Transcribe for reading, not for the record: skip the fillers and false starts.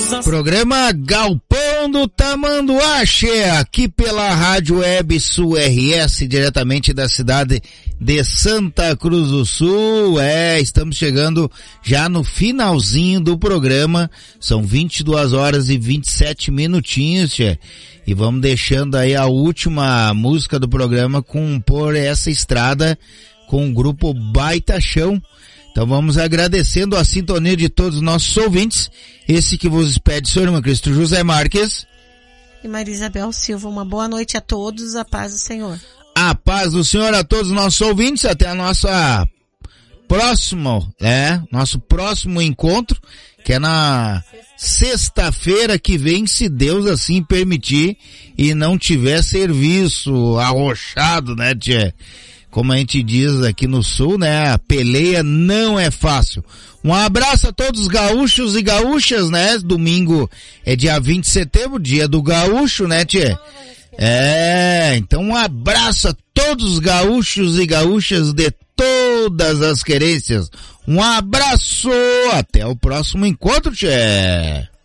Programa Galpão do Tamanduá, aqui pela Rádio Web Sul RS, diretamente da cidade de Santa Cruz do Sul. Estamos chegando já no finalzinho do programa, são 22 horas e 27 minutinhos, e vamos deixando aí a última música do programa com Por Essa Estrada, com o grupo Baita Chão. Então vamos agradecendo a sintonia de todos os nossos ouvintes. Esse que vos pede, sua irmã Cristo José Marques e Maria Isabel Silva. Uma boa noite a todos, a paz do Senhor. A paz do Senhor a todos os nossos ouvintes, até a nossa nosso próximo encontro, que é na sexta-feira que vem, se Deus assim permitir e não tiver serviço arrochado, né, tchê? Como a gente diz aqui no Sul, né? A peleia não é fácil. Um abraço a todos os gaúchos e gaúchas, né? Domingo é dia 20 de setembro, dia do gaúcho, né, tchê? Então um abraço a todos os gaúchos e gaúchas de todas as querências. Um abraço, até o próximo encontro, tchê!